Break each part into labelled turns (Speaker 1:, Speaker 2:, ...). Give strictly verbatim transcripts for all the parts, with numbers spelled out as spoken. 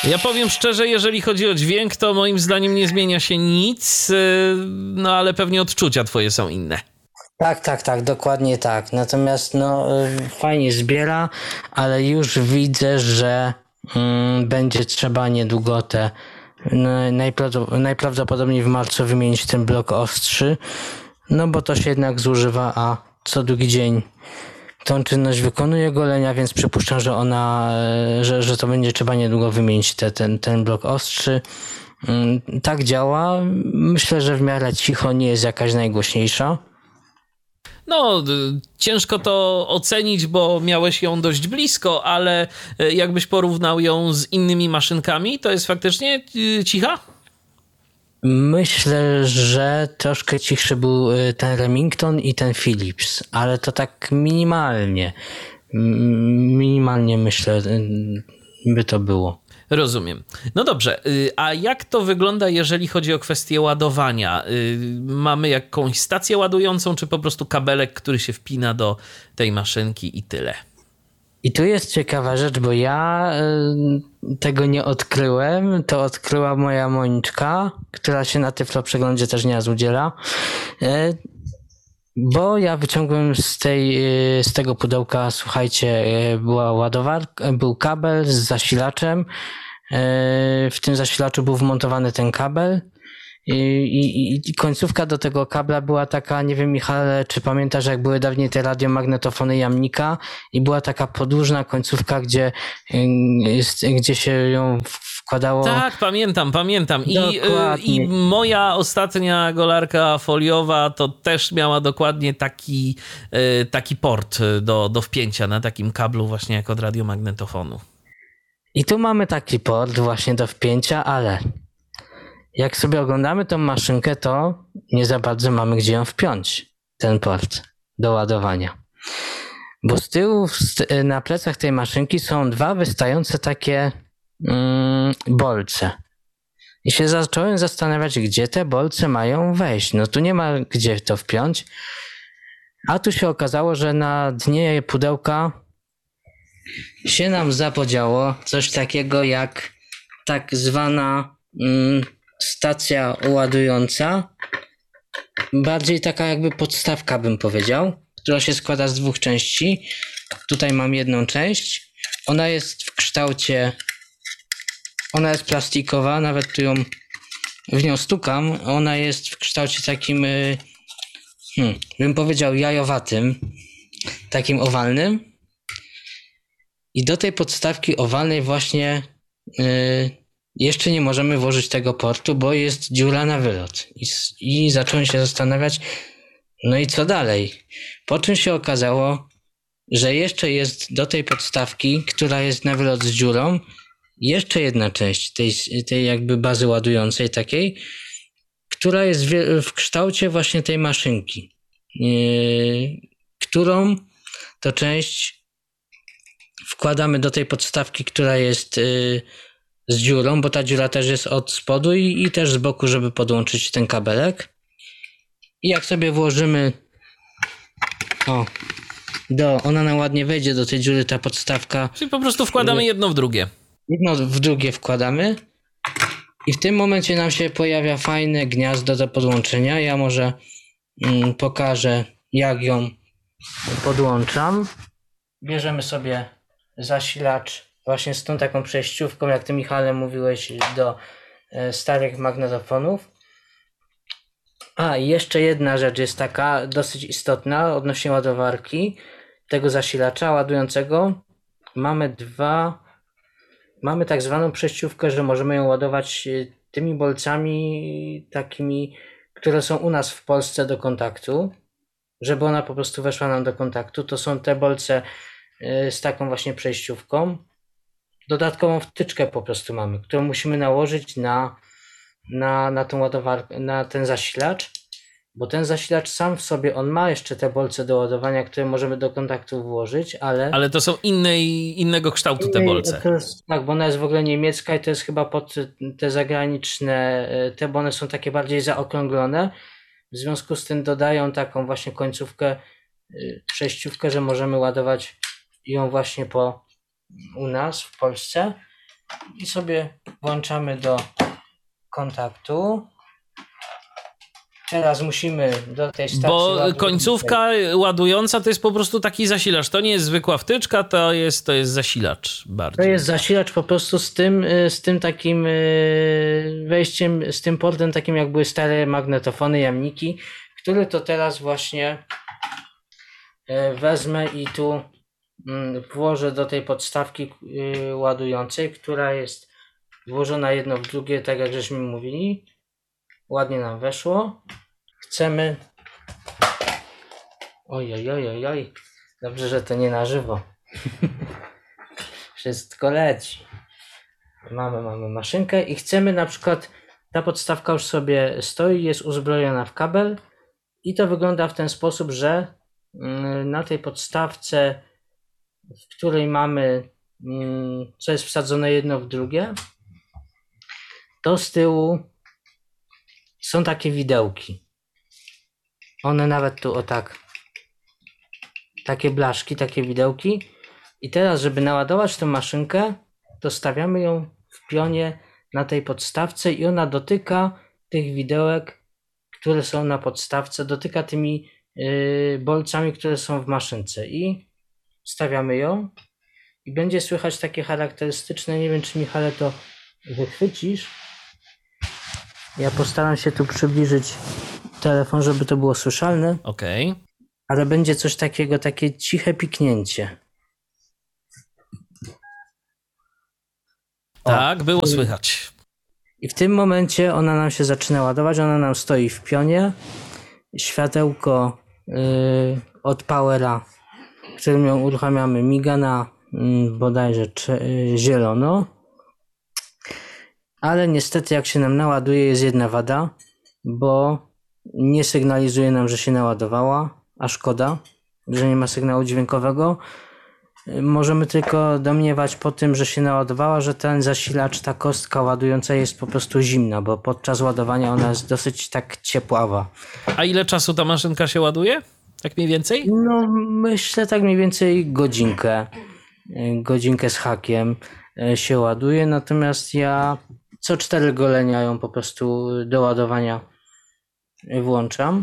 Speaker 1: Ja powiem szczerze, jeżeli chodzi o dźwięk, to moim zdaniem nie zmienia się nic, no ale pewnie odczucia twoje są inne.
Speaker 2: Tak, tak, tak, dokładnie tak. Natomiast no fajnie zbiera, ale już widzę, że mm, będzie trzeba niedługo te najprawdopodobniej, najprawdopodobniej w marcu wymienić ten blok ostrzy, no bo to się jednak zużywa, a co drugi dzień tą czynność wykonuje golenia, więc przypuszczam, że ona, że, że to będzie trzeba niedługo wymienić te, ten, ten blok ostrzy. Tak działa. Myślę, że w miarę cicho, nie jest jakaś najgłośniejsza.
Speaker 1: No, ciężko to ocenić, bo miałeś ją dość blisko, ale jakbyś porównał ją z innymi maszynkami, to jest faktycznie cicha?
Speaker 2: Myślę, że troszkę cichszy był ten Remington i ten Philips, ale to tak minimalnie. Minimalnie myślę, by to było.
Speaker 1: Rozumiem. No dobrze, a jak to wygląda, jeżeli chodzi o kwestię ładowania? Mamy jakąś stację ładującą, czy po prostu kabelek, który się wpina do tej maszynki i tyle?
Speaker 2: I tu jest ciekawa rzecz, bo ja y, tego nie odkryłem. To odkryła moja Moniczka, która się na Tyflo Przeglądzie też nieraz udziela. Y, bo ja wyciągłem z, tej, y, z tego pudełka, słuchajcie, y, była ładowarka, był kabel z zasilaczem. Y, w tym zasilaczu był wmontowany ten kabel. I, i, I końcówka do tego kabla była taka, nie wiem Michale, czy pamiętasz, jak były dawniej te radiomagnetofony Jamnika i była taka podłużna końcówka, gdzie, gdzie się ją wkładało.
Speaker 1: Tak, pamiętam, pamiętam. I, I moja ostatnia golarka foliowa to też miała dokładnie taki, taki port do, do wpięcia na takim kablu właśnie jak od radiomagnetofonu.
Speaker 2: I tu mamy taki port właśnie do wpięcia, ale jak sobie oglądamy tą maszynkę, to nie za bardzo mamy gdzie ją wpiąć, ten port do ładowania. Bo z tyłu na plecach tej maszynki są dwa wystające takie mm, bolce. I się zacząłem zastanawiać, gdzie te bolce mają wejść. No tu nie ma gdzie to wpiąć. A tu się okazało, że na dnie pudełka się nam zapodziało coś takiego jak tak zwana mm, stacja ładująca, bardziej taka jakby podstawka bym powiedział, która się składa z dwóch części. Tutaj mam jedną część, ona jest w kształcie, ona jest plastikowa, nawet tu ją w nią stukam, ona jest w kształcie takim, hmm, bym powiedział jajowatym, takim owalnym i do tej podstawki owalnej właśnie yy, jeszcze nie możemy włożyć tego portu, bo jest dziura na wylot. I, I zacząłem się zastanawiać, no i co dalej? Po czym się okazało, że jeszcze jest do tej podstawki, która jest na wylot z dziurą, jeszcze jedna część tej, tej jakby bazy ładującej takiej, która jest w, w kształcie właśnie tej maszynki, yy, którą to część wkładamy do tej podstawki, która jest yy, z dziurą, bo ta dziura też jest od spodu i, i też z boku, żeby podłączyć ten kabelek. I jak sobie włożymy, o, do, ona nam ładnie wejdzie do tej dziury, ta podstawka.
Speaker 1: Czyli po prostu wkładamy jedno w drugie.
Speaker 2: Jedno w drugie wkładamy i w tym momencie nam się pojawia fajne gniazdo do podłączenia. Ja może mm, pokażę, jak ją podłączam. Bierzemy sobie zasilacz właśnie z tą taką przejściówką, jak ty Michale mówiłeś, do e, starych magnetofonów. A i jeszcze jedna rzecz jest taka dosyć istotna odnośnie ładowarki tego zasilacza ładującego. Mamy dwa, mamy tak zwaną przejściówkę, że możemy ją ładować tymi bolcami takimi, które są u nas w Polsce do kontaktu, żeby ona po prostu weszła nam do kontaktu. To są te bolce e, z taką właśnie przejściówką. Dodatkową wtyczkę po prostu mamy, którą musimy nałożyć na, na, na tą ładowarkę, na ten zasilacz, bo ten zasilacz sam w sobie, on ma jeszcze te bolce do ładowania, które możemy do kontaktu włożyć, ale...
Speaker 1: Ale to są innej, innego kształtu te bolce.
Speaker 2: To jest, tak, bo ona jest w ogóle niemiecka i to jest chyba pod te zagraniczne, te, bo one są takie bardziej zaokrąglone. W związku z tym dodają taką właśnie końcówkę, przejściówkę, że możemy ładować ją właśnie po u nas w Polsce. i sobie włączamy do kontaktu. Teraz musimy do tej stacji
Speaker 1: Bo
Speaker 2: ładunkowej.
Speaker 1: końcówka ładująca to jest po prostu taki zasilacz. To nie jest zwykła wtyczka, to jest, to jest zasilacz bardziej.
Speaker 2: To jest zasilacz po prostu z tym, z tym takim wejściem, z tym portem takim jak były stare magnetofony, jamniki, który to teraz właśnie wezmę i tu włożę do tej podstawki ładującej, która jest włożona jedno w drugie, tak jak żeśmy mówili. Ładnie nam weszło. Chcemy... Oj, oj, oj, oj, oj. Dobrze, że to nie na żywo. Wszystko leci. Mamy, mamy maszynkę i chcemy na przykład... Ta podstawka już sobie stoi, jest uzbrojona w kabel i to wygląda w ten sposób, że na tej podstawce, w której mamy, co jest wsadzone jedno w drugie, to z tyłu są takie widełki. One nawet tu o tak. Takie blaszki, takie widełki. I teraz, żeby naładować tę maszynkę, to stawiamy ją w pionie na tej podstawce i ona dotyka tych widełek, które są na podstawce, dotyka tymi yy, bolcami, które są w maszynce. I stawiamy ją i będzie słychać takie charakterystyczne, nie wiem czy Michale to wychwycisz. Ja postaram się tu przybliżyć telefon, żeby to było słyszalne.
Speaker 1: Okej. Okay.
Speaker 2: Ale będzie coś takiego, takie ciche piknięcie. O.
Speaker 1: Tak, było słychać.
Speaker 2: I w tym momencie ona nam się zaczyna ładować, ona nam stoi w pionie. Światełko yy, od powera, którym ją uruchamiamy, miga na yy, bodajże yy, zielono. Ale niestety jak się nam naładuje, jest jedna wada, bo nie sygnalizuje nam, że się naładowała, a szkoda, że nie ma sygnału dźwiękowego. Możemy tylko domniewać po tym, że się naładowała, że ten zasilacz, ta kostka ładująca jest po prostu zimna, bo podczas ładowania ona jest dosyć tak ciepława.
Speaker 1: A ile czasu ta maszynka się ładuje? Tak mniej więcej?
Speaker 2: No myślę tak mniej więcej godzinkę. Godzinkę z hakiem się ładuje, natomiast ja co cztery golenia ją po prostu do ładowania włączam.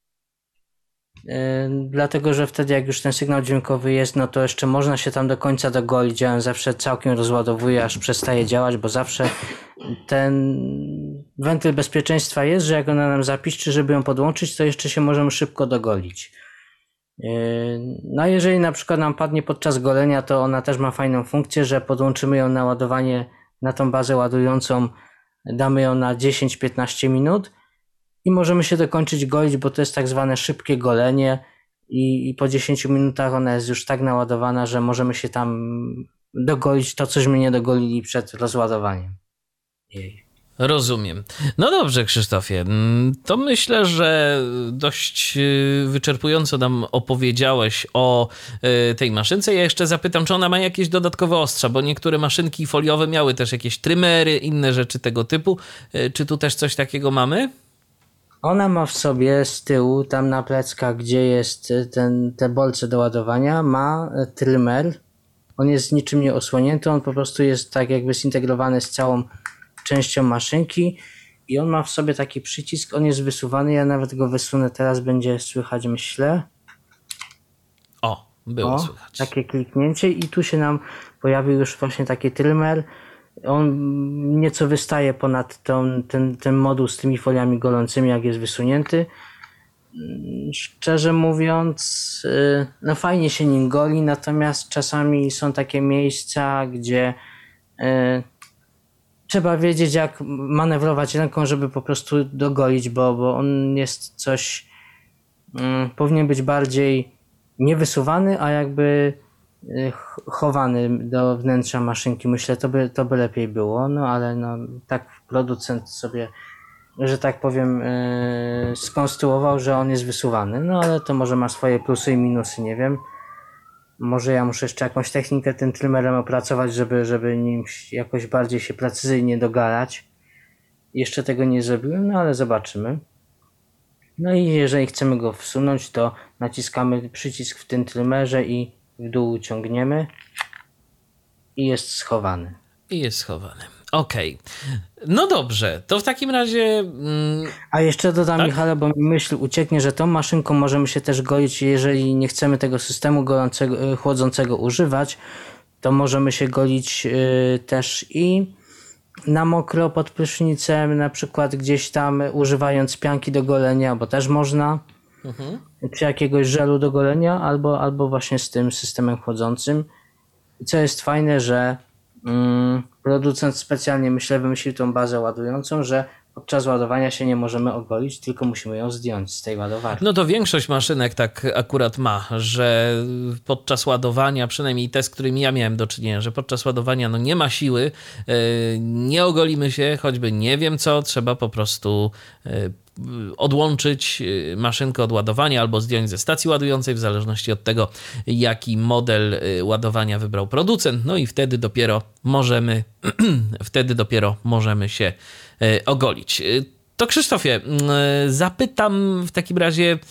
Speaker 2: Dlatego, że wtedy jak już ten sygnał dźwiękowy jest, no to jeszcze można się tam do końca dogolić. Ja ją zawsze całkiem rozładowuję, aż przestaje działać, bo zawsze ten wentyl bezpieczeństwa jest, że jak ona nam zapiszczy, żeby ją podłączyć, to jeszcze się możemy szybko dogolić. No a jeżeli na przykład nam padnie podczas golenia, to ona też ma fajną funkcję, że podłączymy ją na ładowanie na tą bazę ładującą, damy ją na dziesięć do piętnastu minut i możemy się dokończyć golić, bo to jest tak zwane szybkie golenie i, i po dziesięciu minutach ona jest już tak naładowana, że możemy się tam dogolić to, cośmy nie dogolili przed rozładowaniem jej.
Speaker 1: Rozumiem. No dobrze, Krzysztofie, to myślę, że dość wyczerpująco nam opowiedziałeś o tej maszynce. Ja jeszcze zapytam, czy ona ma jakieś dodatkowe ostrza, bo niektóre maszynki foliowe miały też jakieś trymery, inne rzeczy tego typu. Czy tu też coś takiego mamy?
Speaker 2: Ona ma w sobie z tyłu, tam na pleckach, gdzie jest ten, te bolce do ładowania, ma trymer. On jest niczym nie osłonięty, on po prostu jest tak jakby zintegrowany z całą częścią maszynki i on ma w sobie taki przycisk, on jest wysuwany, ja nawet go wysunę, teraz będzie słychać, myślę.
Speaker 1: O, było
Speaker 2: o,
Speaker 1: słychać.
Speaker 2: Takie kliknięcie i tu się nam pojawił już właśnie taki trymer. On nieco wystaje ponad tą, ten, ten moduł z tymi foliami golącymi, jak jest wysunięty. Szczerze mówiąc, no fajnie się nim goli, natomiast czasami są takie miejsca, gdzie trzeba wiedzieć, jak manewrować ręką, żeby po prostu dogolić, bo, bo on jest coś, um, powinien być bardziej niewysuwany, a jakby y, chowany do wnętrza maszynki. Myślę, to by, to by lepiej było, no ale no, tak producent sobie, że tak powiem, y, skonstruował, że on jest wysuwany, no ale to może ma swoje plusy i minusy, nie wiem. Może ja muszę jeszcze jakąś technikę tym trymerem opracować, żeby, żeby nim jakoś bardziej się precyzyjnie dogalać. Jeszcze tego nie zrobiłem, no ale zobaczymy. No i jeżeli chcemy go wsunąć, to naciskamy przycisk w tym trymerze i w dół ciągniemy i jest schowany.
Speaker 1: I jest schowany. Okej. Okay. No dobrze, to w takim razie... Mm,
Speaker 2: A jeszcze dodam,
Speaker 1: tak?
Speaker 2: Michale, bo mi myśl ucieknie, że tą maszynką możemy się też golić, jeżeli nie chcemy tego systemu gorącego, chłodzącego używać, to możemy się golić y, też i na mokro pod prysznicem, na przykład gdzieś tam używając pianki do golenia, bo też można, mhm. czy jakiegoś żelu do golenia, albo, albo właśnie z tym systemem chłodzącym. I co jest fajne, że mm, producent specjalnie, myślę, wymyślił tą bazę ładującą, że podczas ładowania się nie możemy ogolić, tylko musimy ją zdjąć z tej ładowarki.
Speaker 1: No to większość maszynek tak akurat ma, że podczas ładowania, przynajmniej te, z którymi ja miałem do czynienia, że podczas ładowania no nie ma siły, nie ogolimy się, choćby nie wiem co, trzeba po prostu odłączyć maszynkę od ładowania albo zdjąć ze stacji ładującej, w zależności od tego, jaki model ładowania wybrał producent, no i wtedy dopiero możemy wtedy dopiero możemy się ogolić. To Krzysztofie, zapytam w takim razie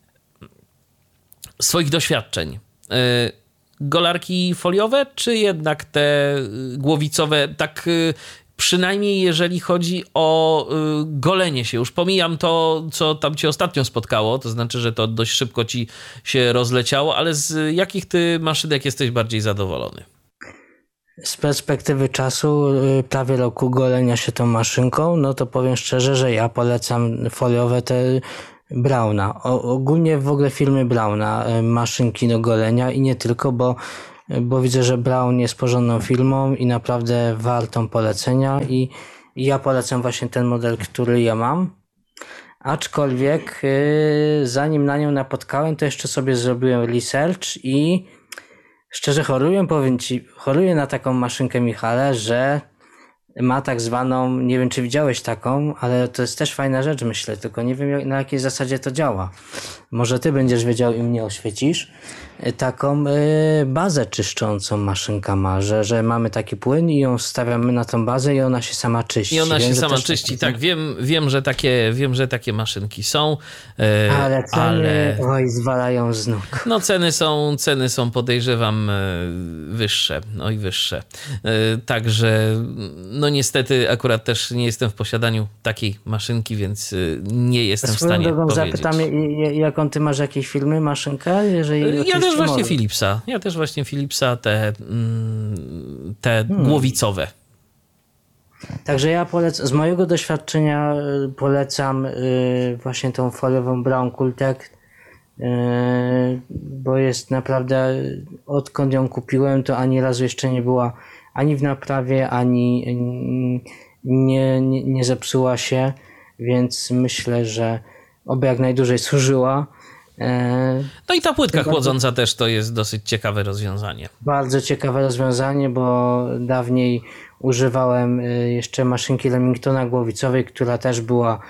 Speaker 1: swoich doświadczeń. Golarki foliowe, czy jednak te głowicowe, tak przynajmniej jeżeli chodzi o golenie się? Już pomijam to, co tam cię ostatnio spotkało, to znaczy, że to dość szybko ci się rozleciało, ale z jakich ty maszynek jesteś bardziej zadowolony?
Speaker 2: Z perspektywy czasu, prawie roku golenia się tą maszynką, no to powiem szczerze, że ja polecam foliowe te Brauna. O, ogólnie w ogóle firmy Brauna, maszynki do golenia i nie tylko, bo, bo widzę, że Braun jest porządną firmą i naprawdę wartą polecenia i, i ja polecam właśnie ten model, który ja mam. Aczkolwiek yy, zanim na nią napotkałem, to jeszcze sobie zrobiłem research i szczerze choruję, powiem ci, choruję na taką maszynkę, Michale, że ma tak zwaną, nie wiem czy widziałeś taką, ale to jest też fajna rzecz, myślę, tylko nie wiem jak, na jakiej zasadzie to działa. Może ty będziesz wiedział i mnie oświecisz. Taką y, bazę czyszczącą maszynka ma, że, że mamy taki płyn i ją stawiamy na tą bazę i ona się sama czyści.
Speaker 1: I ona
Speaker 2: wiem,
Speaker 1: się sama czyści,
Speaker 2: taki...
Speaker 1: tak, wiem, wiem, że takie, wiem, że takie maszynki są.
Speaker 2: E, ale ceny, ale... oj, zwalają z nóg.
Speaker 1: No ceny są, ceny są podejrzewam wyższe, oj wyższe. E, także no niestety akurat też nie jestem w posiadaniu takiej maszynki, więc nie jestem w stanie
Speaker 2: drogą
Speaker 1: powiedzieć.
Speaker 2: Zapytam, jaką ty masz jakiejś firmy, maszynkę? Jeżeli
Speaker 1: ja też właśnie
Speaker 2: może.
Speaker 1: Philipsa. Ja też właśnie Philipsa, te, te hmm. głowicowe.
Speaker 2: Także ja polecam, z mojego doświadczenia polecam właśnie tą foliową Braun Kultek, bo jest naprawdę, odkąd ją kupiłem, to ani razu jeszcze nie była ani w naprawie, ani nie, nie, nie zepsuła się, więc myślę, że oby jak najdłużej służyła.
Speaker 1: No i ta płytka chłodząca bardzo, też to jest dosyć ciekawe rozwiązanie.
Speaker 2: Bardzo ciekawe rozwiązanie, bo dawniej używałem jeszcze maszynki Remingtona głowicowej, która też była,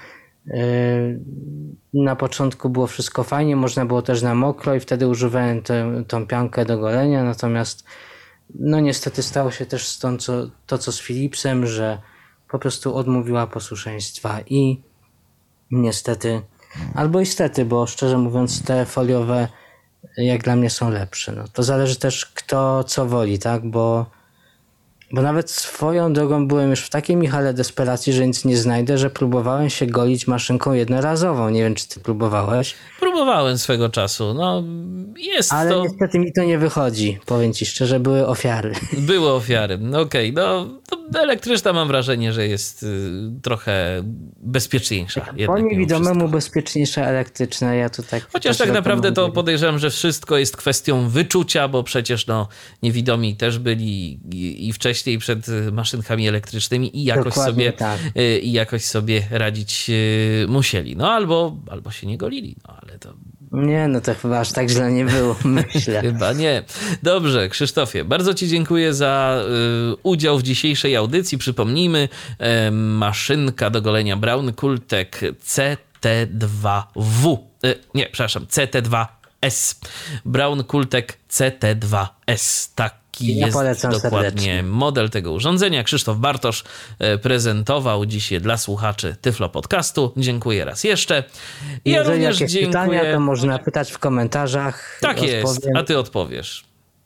Speaker 2: na początku było wszystko fajnie, można było też na mokro i wtedy używałem tę, tą piankę do golenia, natomiast no niestety stało się też z tą, co, to co z Philipsem, że po prostu odmówiła posłuszeństwa i niestety albo istety, bo szczerze mówiąc te foliowe jak dla mnie są lepsze. No, to zależy też kto co woli, tak? Bo, bo nawet swoją drogą byłem już w takiej, Michale, desperacji, że nic nie znajdę, że próbowałem się golić maszynką jednorazową. Nie wiem, czy ty próbowałeś.
Speaker 1: Próbowałem swego czasu. No, jest
Speaker 2: Ale
Speaker 1: to...
Speaker 2: niestety mi to nie wychodzi. Powiem ci szczerze, były ofiary.
Speaker 1: Były ofiary. No okej, okay. No to elektryczna mam wrażenie, że jest y, trochę bezpieczniejsza.
Speaker 2: Po niewidomemu bezpieczniejsza elektryczna. Ja tu tak
Speaker 1: Chociaż tak naprawdę to podejrzewam, że wszystko jest kwestią wyczucia, bo przecież no, niewidomi też byli i, i wcześniej przed maszynkami elektrycznymi i jakoś,
Speaker 2: Dokładnie
Speaker 1: sobie,
Speaker 2: tak.
Speaker 1: y, i jakoś sobie radzić y, musieli. No albo, albo się nie golili, no ale to...
Speaker 2: Nie, no to chyba aż tak źle nie było, myślę.
Speaker 1: Chyba nie. Dobrze, Krzysztofie, bardzo ci dziękuję za y, udział w dzisiejszej audycji. Przypomnijmy, y, maszynka do golenia Braun Kultek C T dwa W. Y, nie, przepraszam, C T dwa S. Braun Kultek C T dwa S. Tak. Ja jest dokładnie serdecznie model tego urządzenia. Krzysztof Bartosz prezentował dzisiaj dla słuchaczy Tyflo Podcastu. Dziękuję raz jeszcze.
Speaker 2: I jeżeli jakieś dziękuję... pytania, to można pytać w komentarzach.
Speaker 1: Tak jest, a ty odpowiesz.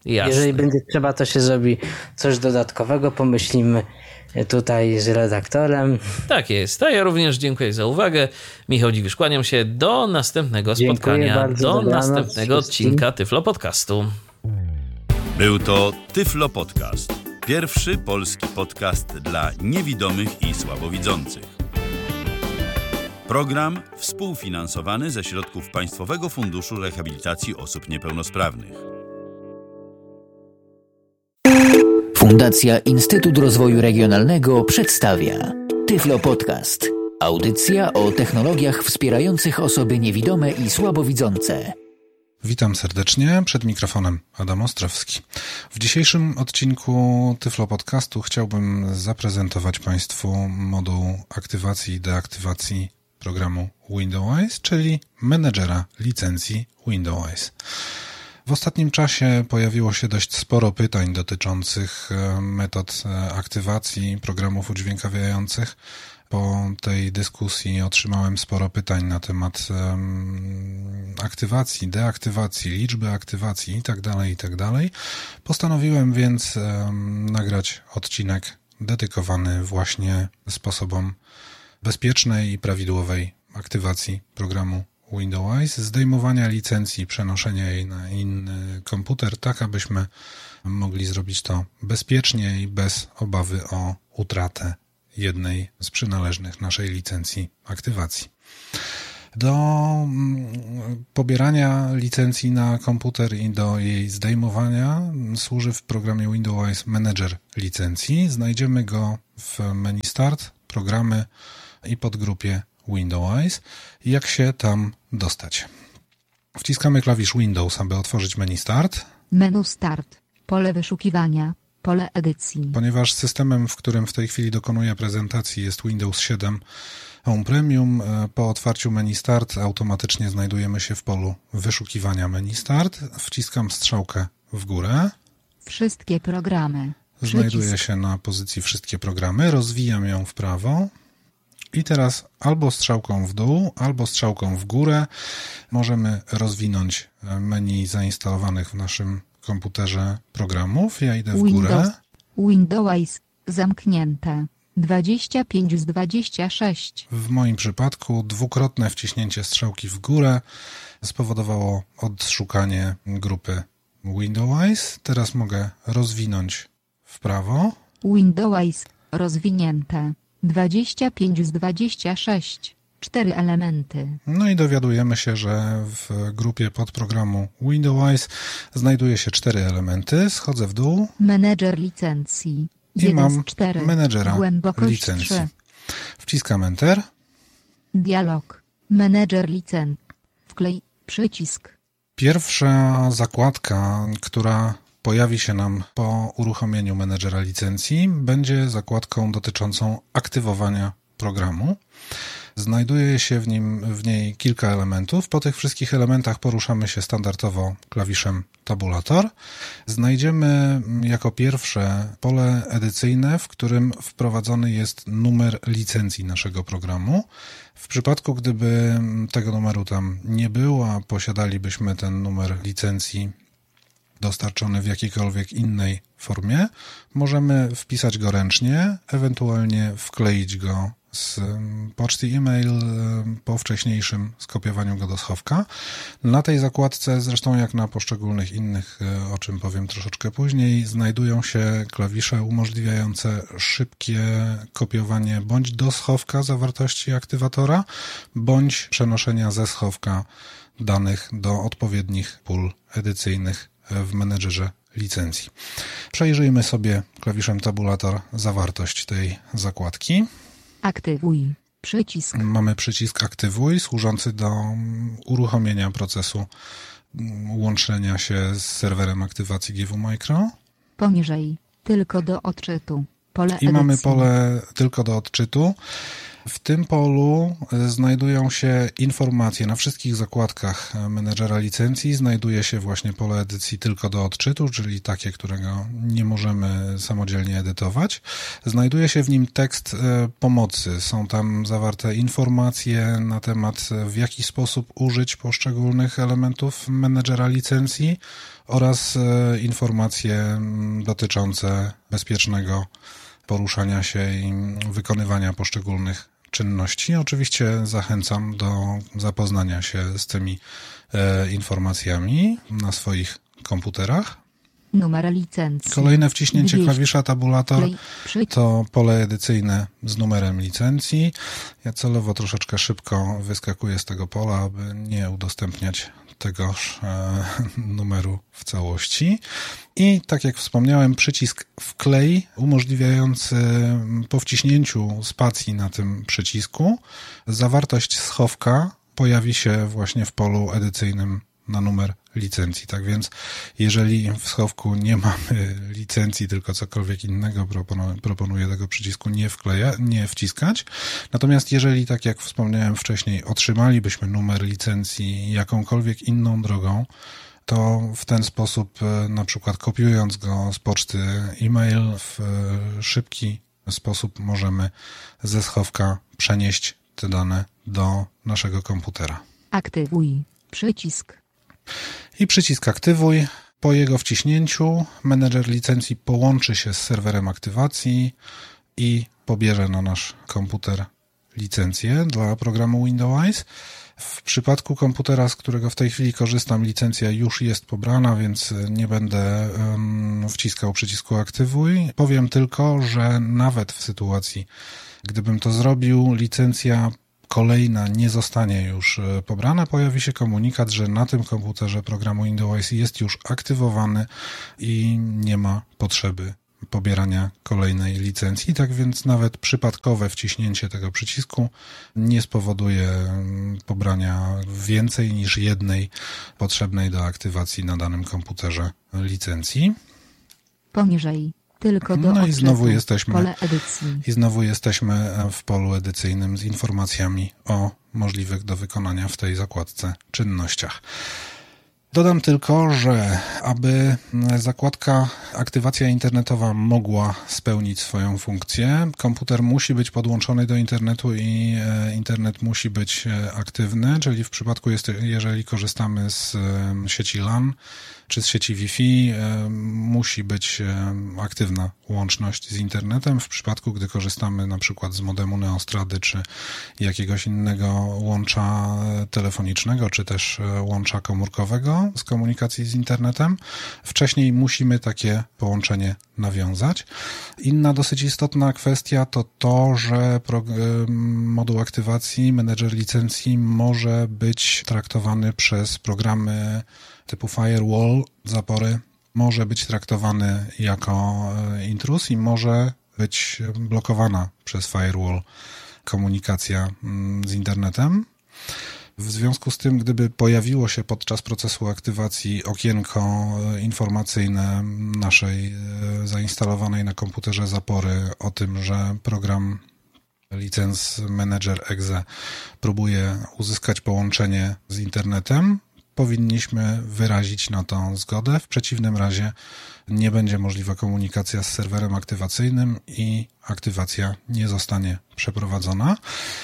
Speaker 1: Jasne.
Speaker 2: Jeżeli będzie trzeba, to się zrobi coś dodatkowego, pomyślimy tutaj z redaktorem.
Speaker 1: Tak jest. A ja również dziękuję za uwagę. Michał Dziwisz, kłaniam się do następnego
Speaker 2: Dziękuję
Speaker 1: spotkania,
Speaker 2: bardzo,
Speaker 1: do
Speaker 2: dobranoc
Speaker 1: następnego
Speaker 2: wszystkim.
Speaker 1: odcinka Tyflo Podcastu.
Speaker 3: Był to Tyflo Podcast. Pierwszy polski podcast dla niewidomych i słabowidzących. Program współfinansowany ze środków Państwowego Funduszu Rehabilitacji Osób Niepełnosprawnych.
Speaker 4: Fundacja Instytut Rozwoju Regionalnego przedstawia Tyflo Podcast. Audycja o technologiach wspierających osoby niewidome i słabowidzące.
Speaker 5: Witam serdecznie, przed mikrofonem Adam Ostrowski. W dzisiejszym odcinku Tyflo Podcastu chciałbym zaprezentować Państwu moduł aktywacji i deaktywacji programu Windows, czyli menedżera licencji Windows. W ostatnim czasie pojawiło się dość sporo pytań dotyczących metod aktywacji programów udźwiękawiających. Po tej dyskusji otrzymałem sporo pytań na temat um, aktywacji, deaktywacji, liczby aktywacji itd., itd. Postanowiłem więc um, nagrać odcinek dedykowany właśnie sposobom bezpiecznej i prawidłowej aktywacji programu Windows, zdejmowania licencji, przenoszenia jej na inny komputer, tak abyśmy mogli zrobić to bezpiecznie i bez obawy o utratę jednej z przynależnych naszej licencji aktywacji. Do pobierania licencji na komputer i do jej zdejmowania służy w programie Windows Manager licencji. Znajdziemy go w menu Start, Programy i podgrupie Windows. Jak się tam dostać? Wciskamy klawisz Windows, aby otworzyć menu Start.
Speaker 6: Menu Start, pole wyszukiwania, pole edycji.
Speaker 5: Ponieważ systemem, w którym w tej chwili dokonuję prezentacji, jest Windows siedem Home Premium, po otwarciu menu Start automatycznie znajdujemy się w polu wyszukiwania menu Start. Wciskam strzałkę w górę.
Speaker 6: Wszystkie programy.
Speaker 5: Znajduję
Speaker 6: Przycisk.
Speaker 5: się na pozycji wszystkie programy, rozwijam ją w prawo. I teraz albo strzałką w dół, albo strzałką w górę możemy rozwinąć menu zainstalowanych w naszym komputerze programów. Ja idę w
Speaker 6: Windows,
Speaker 5: górę.
Speaker 6: Windows zamknięte. dwadzieścia pięć z dwudziestu sześciu.
Speaker 5: W moim przypadku dwukrotne wciśnięcie strzałki w górę spowodowało odszukanie grupy Windows. Teraz mogę rozwinąć w prawo.
Speaker 6: Windows rozwinięte. dwadzieścia pięć z dwudziestu sześciu. Cztery elementy.
Speaker 5: No i dowiadujemy się, że w grupie podprogramu Windows znajduje się cztery elementy. Schodzę w dół.
Speaker 6: Menedżer licencji.
Speaker 5: I mam
Speaker 6: z cztery.
Speaker 5: menedżera
Speaker 6: Głębokość
Speaker 5: licencji.
Speaker 6: trzy.
Speaker 5: Wciskam Enter.
Speaker 6: Dialog. Menedżer licencji. Wklej przycisk.
Speaker 5: Pierwsza zakładka, która pojawi się nam po uruchomieniu menedżera licencji, będzie zakładką dotyczącą aktywowania programu. Znajduje się w nim, w niej kilka elementów. Po tych wszystkich elementach poruszamy się standardowo klawiszem tabulator. Znajdziemy jako pierwsze pole edycyjne, w którym wprowadzony jest numer licencji naszego programu. W przypadku, gdyby tego numeru tam nie było, a posiadalibyśmy ten numer licencji dostarczony w jakiejkolwiek innej formie, możemy wpisać go ręcznie, ewentualnie wkleić go z poczty e-mail po wcześniejszym skopiowaniu go do schowka. Na tej zakładce, zresztą jak na poszczególnych innych, o czym powiem troszeczkę później, znajdują się klawisze umożliwiające szybkie kopiowanie bądź do schowka zawartości aktywatora, bądź przenoszenia ze schowka danych do odpowiednich pól edycyjnych w menedżerze licencji. Przejrzyjmy sobie klawiszem tabulator zawartość tej zakładki.
Speaker 6: Aktywuj. Przycisk.
Speaker 5: Mamy przycisk aktywuj, służący do uruchomienia procesu łączenia się z serwerem aktywacji G W Micro.
Speaker 6: Poniżej. Tylko do odczytu. Pole
Speaker 5: I mamy
Speaker 6: edycji.
Speaker 5: pole tylko do odczytu. W tym polu znajdują się informacje na wszystkich zakładkach menedżera licencji. Znajduje się właśnie pole edycji tylko do odczytu, czyli takie, którego nie możemy samodzielnie edytować. Znajduje się w nim tekst pomocy. Są tam zawarte informacje na temat, w jaki sposób użyć poszczególnych elementów menedżera licencji oraz informacje dotyczące bezpiecznego poruszania się i wykonywania poszczególnych czynności. Oczywiście zachęcam do zapoznania się z tymi e, informacjami na swoich komputerach.
Speaker 6: Numer licencji.
Speaker 5: Kolejne wciśnięcie klawisza tabulator to pole edycyjne z numerem licencji. Ja celowo troszeczkę szybko wyskakuję z tego pola, aby nie udostępniać tegoż e, numeru w całości. I tak jak wspomniałem, przycisk wklej umożliwiający po wciśnięciu spacji na tym przycisku zawartość schowka pojawi się właśnie w polu edycyjnym na numer licencji. Tak więc jeżeli w schowku nie mamy licencji, tylko cokolwiek innego, proponuję, proponuję tego przycisku nie wkleja, nie wciskać. Natomiast jeżeli, tak jak wspomniałem wcześniej, otrzymalibyśmy numer licencji jakąkolwiek inną drogą, to w ten sposób, na przykład kopiując go z poczty e-mail, w szybki sposób możemy ze schowka przenieść te dane do naszego komputera.
Speaker 6: Aktywuj przycisk.
Speaker 5: I przycisk aktywuj. Po jego wciśnięciu menedżer licencji połączy się z serwerem aktywacji i pobierze na nasz komputer licencję dla programu Windows. W przypadku komputera, z którego w tej chwili korzystam, licencja już jest pobrana, więc nie będę um, wciskał przycisku aktywuj. Powiem tylko, że nawet w sytuacji, gdybym to zrobił, licencja kolejna nie zostanie już pobrana, pojawi się komunikat, że na tym komputerze programu Windows jest już aktywowany i nie ma potrzeby pobierania kolejnej licencji. Tak więc nawet przypadkowe wciśnięcie tego przycisku nie spowoduje pobrania więcej niż jednej potrzebnej do aktywacji na danym komputerze licencji.
Speaker 6: Poniżej. Tylko do
Speaker 5: no i znowu jesteśmy
Speaker 6: pole edycji.
Speaker 5: I znowu jesteśmy w polu edycyjnym z informacjami o możliwych do wykonania w tej zakładce czynnościach. Dodam tylko, że aby zakładka aktywacja internetowa mogła spełnić swoją funkcję, komputer musi być podłączony do internetu i internet musi być aktywny, czyli w przypadku, jest, jeżeli korzystamy z sieci LAN czy z sieci Wi-Fi, musi być aktywna łączność z internetem. W przypadku, gdy korzystamy na przykład z modemu Neostrady czy jakiegoś innego łącza telefonicznego, czy też łącza komórkowego z komunikacji z internetem, wcześniej musimy takie połączenie nawiązać. Inna dosyć istotna kwestia to to, że moduł aktywacji, menedżer licencji może być traktowany przez programy typu firewall, zapory, może być traktowany jako intruz i może być blokowana przez firewall komunikacja z internetem. W związku z tym, gdyby pojawiło się podczas procesu aktywacji okienko informacyjne naszej zainstalowanej na komputerze zapory o tym, że program License Manager Exe próbuje uzyskać połączenie z internetem, powinniśmy wyrazić na to zgodę. W przeciwnym razie nie będzie możliwa komunikacja z serwerem aktywacyjnym i aktywacja nie zostanie przeprowadzona.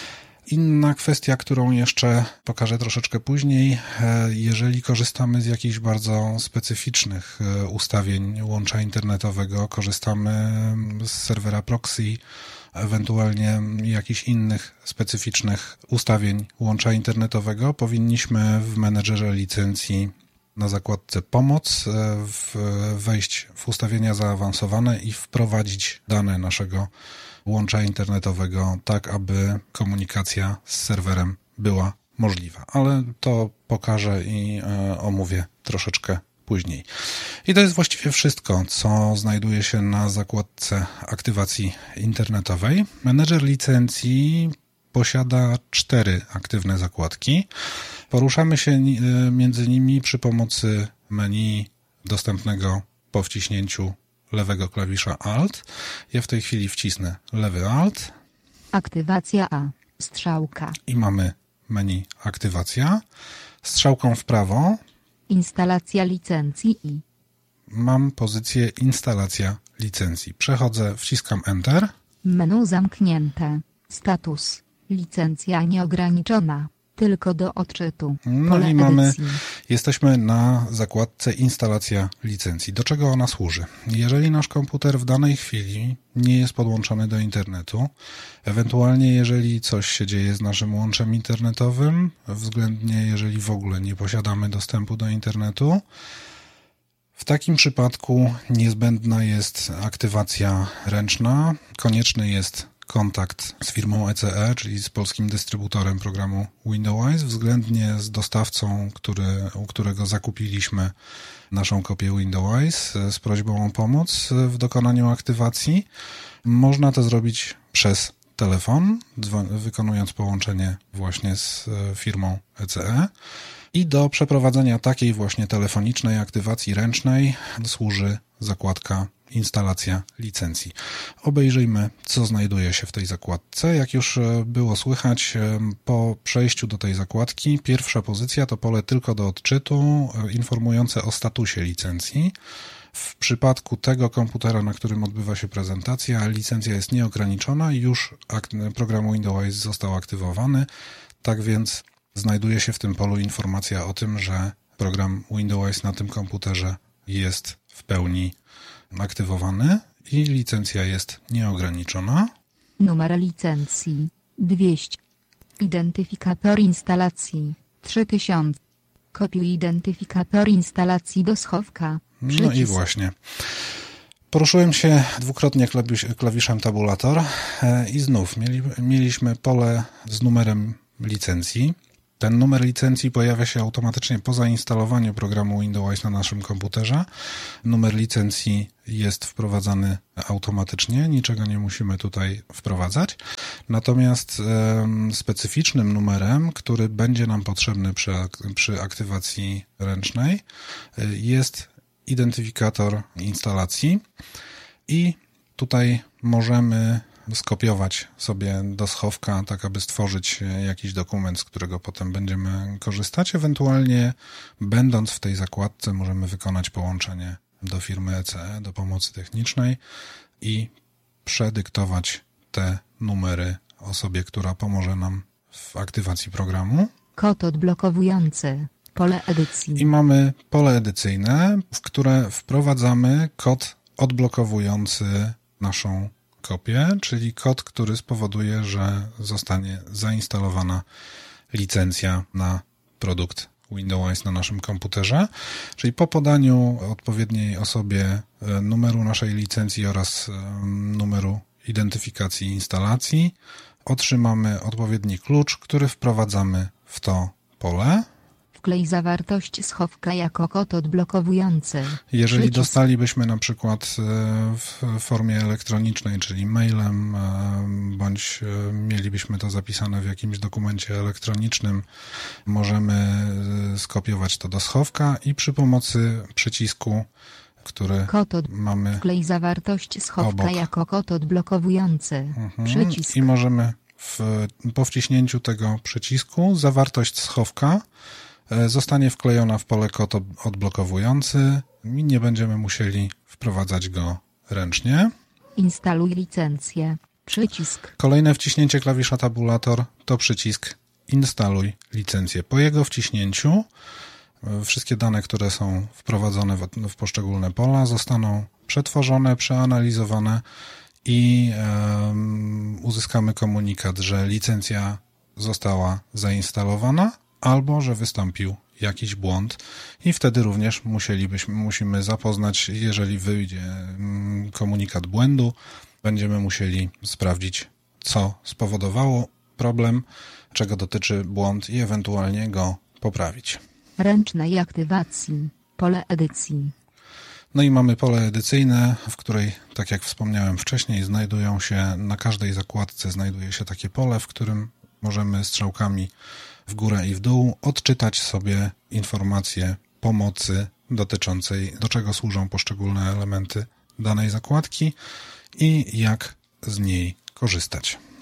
Speaker 5: Inna kwestia, którą jeszcze pokażę troszeczkę później, jeżeli korzystamy z jakichś bardzo specyficznych ustawień łącza internetowego, korzystamy z serwera proxy, ewentualnie jakichś innych specyficznych ustawień łącza internetowego, powinniśmy w menedżerze licencji na zakładce pomoc wejść w ustawienia zaawansowane i wprowadzić dane naszego łącza internetowego tak, aby komunikacja z serwerem była możliwa. Ale to pokażę i omówię troszeczkę później. I to jest właściwie wszystko, co znajduje się na zakładce aktywacji internetowej. Menedżer licencji posiada cztery aktywne zakładki. Poruszamy się między nimi przy pomocy menu dostępnego po wciśnięciu lewego klawisza Alt. Ja w tej chwili wcisnę lewy Alt.
Speaker 6: Aktywacja A. Strzałka.
Speaker 5: I mamy menu aktywacja. Strzałką w prawo
Speaker 6: Instalacja licencji i
Speaker 5: mam pozycję instalacja licencji. Przechodzę, wciskam Enter.
Speaker 6: menu zamknięte. Status. Licencja nieograniczona. Tylko do odczytu.
Speaker 5: No
Speaker 6: Pole
Speaker 5: i mamy,
Speaker 6: edycji.
Speaker 5: jesteśmy na zakładce instalacja licencji. Do czego ona służy? Jeżeli nasz komputer w danej chwili nie jest podłączony do internetu, ewentualnie jeżeli coś się dzieje z naszym łączem internetowym, względnie jeżeli w ogóle nie posiadamy dostępu do internetu, w takim przypadku niezbędna jest aktywacja ręczna. Konieczny jest kontakt z firmą E C E, czyli z polskim dystrybutorem programu Windows, względnie z dostawcą, który, u którego zakupiliśmy naszą kopię Windows z prośbą o pomoc w dokonaniu aktywacji. Można to zrobić przez telefon, wykonując połączenie właśnie z firmą E C E. I do przeprowadzenia takiej właśnie telefonicznej aktywacji ręcznej służy zakładka instalacja licencji. Obejrzyjmy, co znajduje się w tej zakładce. Jak już było słychać, po przejściu do tej zakładki pierwsza pozycja to pole tylko do odczytu informujące o statusie licencji. W przypadku tego komputera, na którym odbywa się prezentacja, licencja jest nieograniczona i już program Windows został aktywowany. Tak więc znajduje się w tym polu informacja o tym, że program Windows na tym komputerze jest w pełni aktywowany i licencja jest nieograniczona.
Speaker 6: Numer licencji dwieście. Identyfikator instalacji trzy tysiące. Kopiuj identyfikator instalacji do schowka. Przycisk.
Speaker 5: No i właśnie. Poruszyłem się dwukrotnie klawisz, klawiszem tabulator i znów mieli, mieliśmy pole z numerem licencji. Ten numer licencji pojawia się automatycznie po zainstalowaniu programu Windows na naszym komputerze. Numer licencji jest wprowadzany automatycznie, niczego nie musimy tutaj wprowadzać. Natomiast e, specyficznym numerem, który będzie nam potrzebny przy, przy aktywacji ręcznej, e, jest identyfikator instalacji i tutaj możemy skopiować sobie do schowka, tak aby stworzyć jakiś dokument, z którego potem będziemy korzystać. Ewentualnie będąc w tej zakładce możemy wykonać połączenie do firmy E C E, do pomocy technicznej i przedyktować te numery osobie, która pomoże nam w aktywacji programu.
Speaker 6: Kod odblokowujący. Pole edycji.
Speaker 5: I mamy pole edycyjne, w które wprowadzamy kod odblokowujący naszą kopię, czyli kod, który spowoduje, że zostanie zainstalowana licencja na produkt Windows na naszym komputerze. Czyli po podaniu odpowiedniej osobie numeru naszej licencji oraz numeru identyfikacji instalacji otrzymamy odpowiedni klucz, który wprowadzamy w to pole.
Speaker 6: Wklej zawartość schowka jako kod odblokowujący.
Speaker 5: Jeżeli
Speaker 6: Przycisk.
Speaker 5: dostalibyśmy na przykład w formie elektronicznej, czyli mailem, bądź mielibyśmy to zapisane w jakimś dokumencie elektronicznym, możemy skopiować to do schowka i przy pomocy przycisku, który
Speaker 6: Kod od...
Speaker 5: mamy
Speaker 6: Wklej zawartość schowka
Speaker 5: obok.
Speaker 6: jako kod odblokowujący.
Speaker 5: Mhm.
Speaker 6: Przycisk.
Speaker 5: I możemy w, po wciśnięciu tego przycisku zawartość schowka zostanie wklejona w pole kod odblokowujący i nie będziemy musieli wprowadzać go ręcznie.
Speaker 6: Instaluj licencję. Przycisk.
Speaker 5: Kolejne wciśnięcie klawisza tabulator to przycisk instaluj licencję. Po jego wciśnięciu wszystkie dane, które są wprowadzone w, w poszczególne pola, zostaną przetworzone, przeanalizowane i um, uzyskamy komunikat, że licencja została zainstalowana albo że wystąpił jakiś błąd i wtedy również musielibyśmy, musimy zapoznać, jeżeli wyjdzie komunikat błędu, będziemy musieli sprawdzić, co spowodowało problem, czego dotyczy błąd i ewentualnie go poprawić.
Speaker 6: Ręcznej aktywacji. Pole edycji.
Speaker 5: No i mamy pole edycyjne, w której, tak jak wspomniałem wcześniej, znajdują się, na każdej zakładce znajduje się takie pole, w którym możemy strzałkami w górę i w dół odczytać sobie informacje pomocy dotyczącej, do czego służą poszczególne elementy danej zakładki i jak z niej korzystać.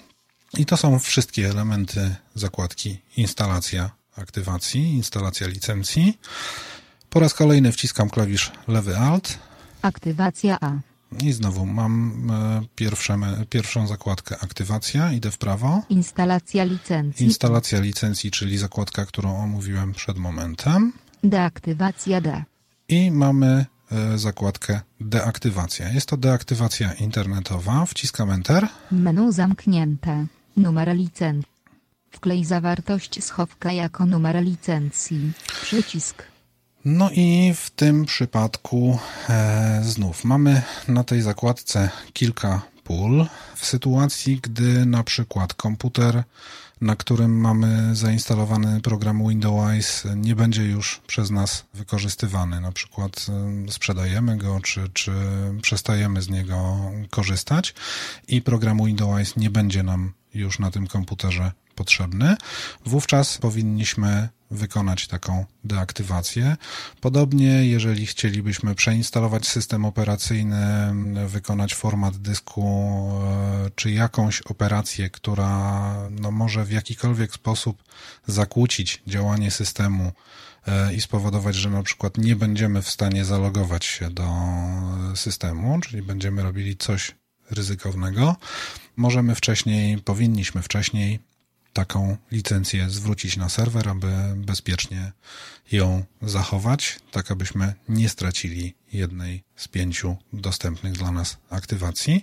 Speaker 5: I to są wszystkie elementy zakładki instalacja aktywacji, instalacja licencji. Po raz kolejny wciskam klawisz lewy Alt.
Speaker 6: Aktywacja A.
Speaker 5: I znowu mam pierwsze, pierwszą zakładkę aktywacja, idę w prawo.
Speaker 6: Instalacja licencji.
Speaker 5: Instalacja licencji, czyli zakładka, którą omówiłem przed momentem.
Speaker 6: Deaktywacja D.
Speaker 5: I mamy zakładkę deaktywacja. Jest to deaktywacja internetowa. Wciskam Enter.
Speaker 6: Menu zamknięte. Numer licencji. Wklej zawartość schowka jako numer licencji. Przycisk.
Speaker 5: No i w tym przypadku e, znów mamy na tej zakładce kilka pól. W sytuacji, gdy na przykład komputer, na którym mamy zainstalowany program Windows, nie będzie już przez nas wykorzystywany. Na przykład e, sprzedajemy go, czy, czy przestajemy z niego korzystać i program Windows nie będzie nam już na tym komputerze potrzebny. Wówczas powinniśmy wykonać taką deaktywację. Podobnie, jeżeli chcielibyśmy przeinstalować system operacyjny, wykonać format dysku, czy jakąś operację, która no, może w jakikolwiek sposób zakłócić działanie systemu i spowodować, że na przykład nie będziemy w stanie zalogować się do systemu, czyli będziemy robili coś ryzykownego, możemy wcześniej, powinniśmy wcześniej taką licencję zwrócić na serwer, aby bezpiecznie ją zachować, tak abyśmy nie stracili jednej z pięciu dostępnych dla nas aktywacji.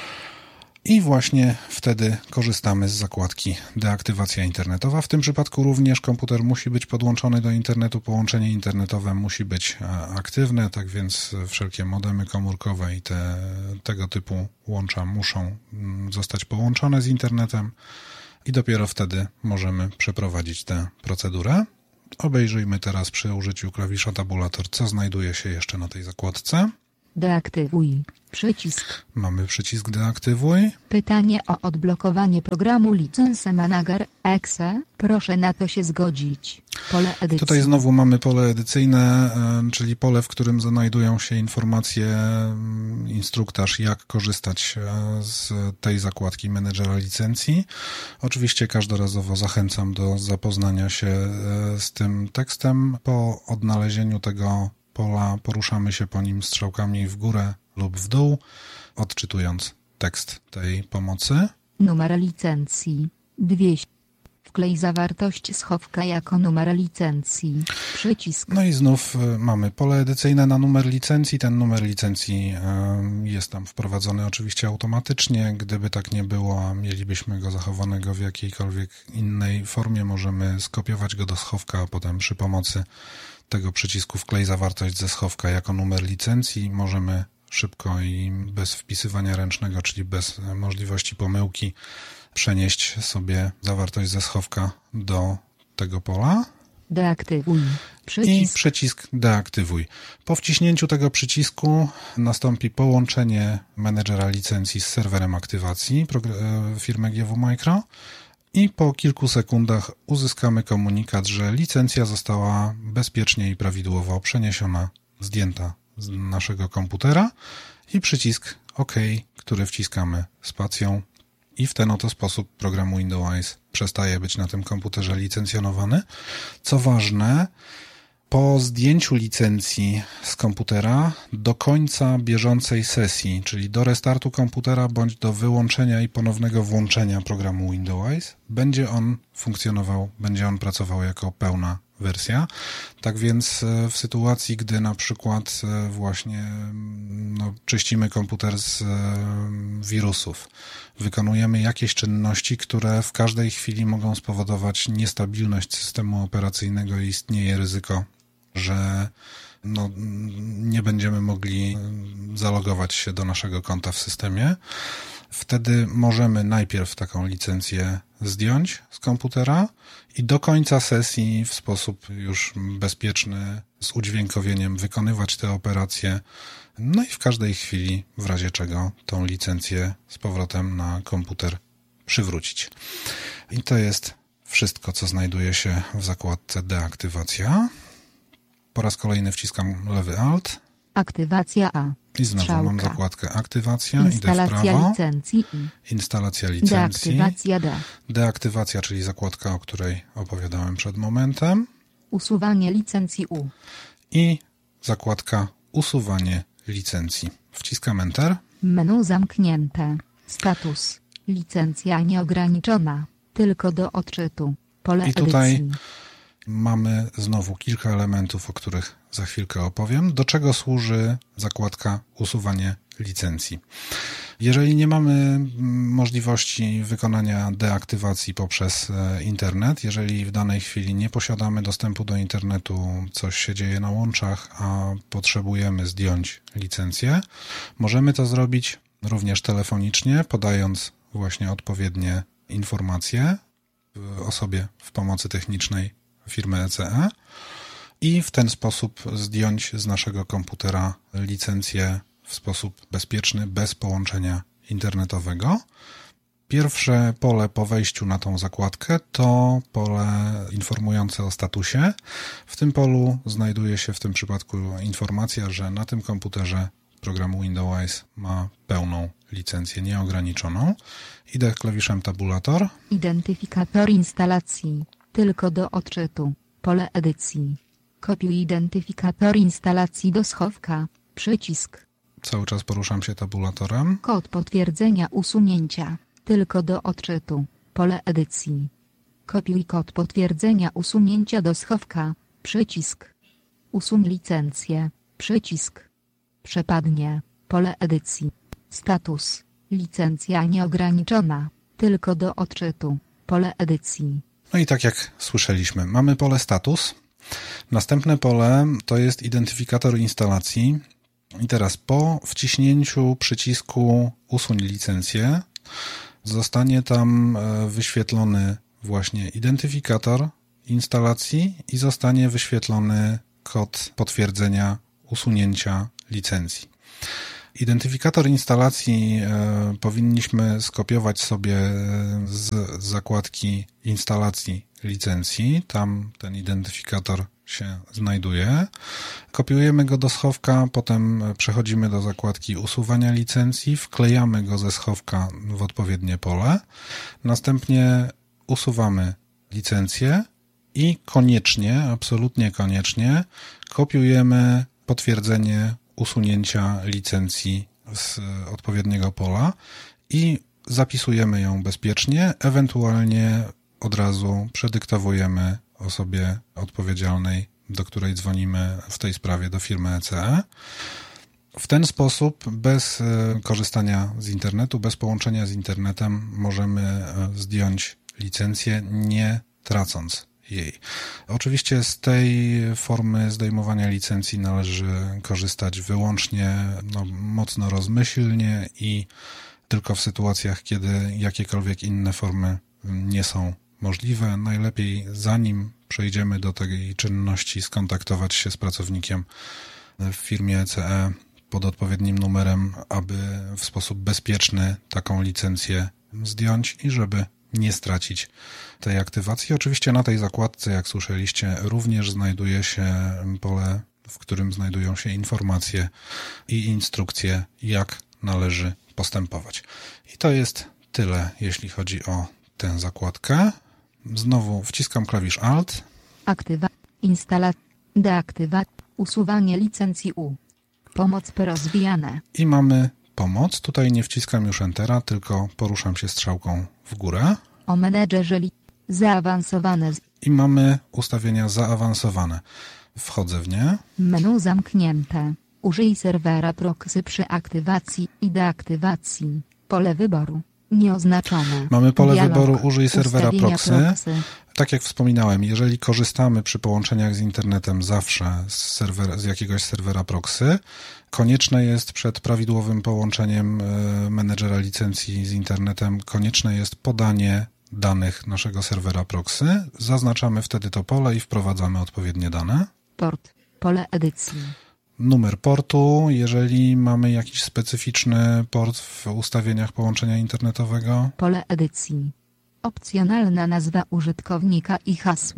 Speaker 5: I właśnie wtedy korzystamy z zakładki deaktywacja internetowa. W tym przypadku również komputer musi być podłączony do internetu, połączenie internetowe musi być aktywne, tak więc wszelkie modemy komórkowe i te, tego typu łącza muszą zostać połączone z internetem i dopiero wtedy możemy przeprowadzić tę procedurę. Obejrzyjmy teraz przy użyciu klawisza tabulator, co znajduje się jeszcze na tej zakładce.
Speaker 6: Deaktywuj. Przycisk.
Speaker 5: Mamy przycisk deaktywuj.
Speaker 6: Pytanie o odblokowanie programu License Manager Exe. Proszę na to się zgodzić. Pole edycji.
Speaker 5: Tutaj znowu mamy pole edycyjne, czyli pole, w którym znajdują się informacje, instruktaż, jak korzystać z tej zakładki menedżera licencji. Oczywiście każdorazowo zachęcam do zapoznania się z tym tekstem. Po odnalezieniu tego pola poruszamy się po nim strzałkami w górę lub w dół, odczytując tekst tej pomocy.
Speaker 6: Numer licencji dwieście. Wklej zawartość schowka jako numer licencji. Przycisk.
Speaker 5: No i znów mamy pole edycyjne na numer licencji. Ten numer licencji jest tam wprowadzony oczywiście automatycznie. Gdyby tak nie było, a mielibyśmy go zachowanego w jakiejkolwiek innej formie, możemy skopiować go do schowka, a potem przy pomocy tego przycisku wklej zawartość ze schowka jako numer licencji możemy szybko i bez wpisywania ręcznego, czyli bez możliwości pomyłki, przenieść sobie zawartość ze schowka do tego pola.
Speaker 6: Deaktywuj. Przycisk.
Speaker 5: I przycisk deaktywuj. Po wciśnięciu tego przycisku nastąpi połączenie menedżera licencji z serwerem aktywacji firmy G W Micro i po kilku sekundach uzyskamy komunikat, że licencja została bezpiecznie i prawidłowo przeniesiona, zdjęta z naszego komputera i przycisk OK, który wciskamy spacją i w ten oto sposób program Windows przestaje być na tym komputerze licencjonowany. Co ważne, po zdjęciu licencji z komputera do końca bieżącej sesji, czyli do restartu komputera bądź do wyłączenia i ponownego włączenia programu Windows, będzie on funkcjonował, będzie on pracował jako pełna wersja. Tak więc w sytuacji, gdy na przykład właśnie no, czyścimy komputer z wirusów, wykonujemy jakieś czynności, które w każdej chwili mogą spowodować niestabilność systemu operacyjnego i istnieje ryzyko, że no, nie będziemy mogli zalogować się do naszego konta w systemie. Wtedy możemy najpierw taką licencję zdjąć z komputera i do końca sesji w sposób już bezpieczny, z udźwiękowieniem wykonywać te operacje. No i w każdej chwili, w razie czego, tą licencję z powrotem na komputer przywrócić. I to jest wszystko, co znajduje się w zakładce deaktywacja. Po raz kolejny wciskam lewy Alt.
Speaker 6: Aktywacja A.
Speaker 5: I znowu
Speaker 6: Strzałka.
Speaker 5: mam zakładkę aktywacja,
Speaker 6: Instalacja
Speaker 5: idę w prawo.
Speaker 6: licencji I.
Speaker 5: Instalacja licencji.
Speaker 6: Deaktywacja D.
Speaker 5: Deaktywacja, czyli zakładka, o której opowiadałem przed momentem.
Speaker 6: Usuwanie licencji U.
Speaker 5: I zakładka usuwanie licencji. Wciskam Enter.
Speaker 6: Menu zamknięte. Status. Licencja nieograniczona. Tylko do odczytu. Pole
Speaker 5: I tutaj
Speaker 6: edycji.
Speaker 5: mamy znowu kilka elementów, o których za chwilkę opowiem. Do czego służy zakładka usuwanie licencji? Jeżeli nie mamy możliwości wykonania deaktywacji poprzez internet, jeżeli w danej chwili nie posiadamy dostępu do internetu, coś się dzieje na łączach, a potrzebujemy zdjąć licencję, możemy to zrobić również telefonicznie, podając właśnie odpowiednie informacje osobie w pomocy technicznej firmy E C E i w ten sposób zdjąć z naszego komputera licencję w sposób bezpieczny, bez połączenia internetowego. Pierwsze pole po wejściu na tą zakładkę to pole informujące o statusie. W tym polu znajduje się w tym przypadku informacja, że na tym komputerze program Windows ma pełną licencję nieograniczoną. Idę klawiszem tabulator.
Speaker 6: Identyfikator instalacji. Tylko do odczytu. Pole edycji. Kopiuj identyfikator instalacji do schowka. Przycisk.
Speaker 5: Cały czas poruszam się tabulatorem.
Speaker 6: Kod potwierdzenia usunięcia. Tylko do odczytu. Pole edycji. Kopiuj kod potwierdzenia usunięcia do schowka. Przycisk. Usuń licencję. Przycisk. Przepadnie. Pole edycji. Status. Licencja nieograniczona. Tylko do odczytu. Pole edycji.
Speaker 5: No i tak jak słyszeliśmy, mamy pole status. Następne pole to jest identyfikator instalacji. I teraz po wciśnięciu przycisku usuń licencję zostanie tam wyświetlony właśnie identyfikator instalacji i zostanie wyświetlony kod potwierdzenia usunięcia licencji. Identyfikator instalacji e, powinniśmy skopiować sobie z zakładki instalacji licencji. Tam ten identyfikator się znajduje. Kopiujemy go do schowka, potem przechodzimy do zakładki usuwania licencji, wklejamy go ze schowka w odpowiednie pole. Następnie usuwamy licencję i koniecznie, absolutnie koniecznie kopiujemy potwierdzenie usunięcia licencji z odpowiedniego pola i zapisujemy ją bezpiecznie, ewentualnie od razu przedyktowujemy osobie odpowiedzialnej, do której dzwonimy w tej sprawie, do firmy E C E. W ten sposób, bez korzystania z internetu, bez połączenia z internetem, możemy zdjąć licencję, nie tracąc jej. Oczywiście z tej formy zdejmowania licencji należy korzystać wyłącznie no, mocno rozmyślnie i tylko w sytuacjach, kiedy jakiekolwiek inne formy nie są możliwe. Najlepiej, zanim przejdziemy do tej czynności, skontaktować się z pracownikiem w firmie E C E pod odpowiednim numerem, aby w sposób bezpieczny taką licencję zdjąć i żeby nie stracić tej aktywacji. Oczywiście na tej zakładce, jak słyszeliście, również znajduje się pole, w którym znajdują się informacje i instrukcje, jak należy postępować. I to jest tyle, jeśli chodzi o tę zakładkę. Znowu wciskam klawisz Alt.
Speaker 6: Aktywa, instalacja, deaktywacja, usuwanie licencji U. Pomoc porozwijane.
Speaker 5: I mamy pomoc. Tutaj nie wciskam już Entera, tylko poruszam się strzałką w górę.
Speaker 6: O menedżerze li... zaawansowane. Z...
Speaker 5: I mamy ustawienia zaawansowane. Wchodzę w nie.
Speaker 6: Menu zamknięte. Użyj serwera proxy przy aktywacji i deaktywacji. Pole wyboru. Nieoznaczone.
Speaker 5: Mamy pole
Speaker 6: Dialog.
Speaker 5: wyboru użyj serwera proxy.
Speaker 6: proxy.
Speaker 5: Tak jak wspominałem, jeżeli korzystamy przy połączeniach z internetem zawsze z, serwera, z jakiegoś serwera proxy, konieczne jest przed prawidłowym połączeniem menedżera licencji z internetem, konieczne jest podanie danych naszego serwera proxy. Zaznaczamy wtedy to pole i wprowadzamy odpowiednie dane.
Speaker 6: Port. Pole edycji.
Speaker 5: Numer portu, jeżeli mamy jakiś specyficzny port w ustawieniach połączenia internetowego.
Speaker 6: Pole edycji. Opcjonalna nazwa użytkownika i hasło.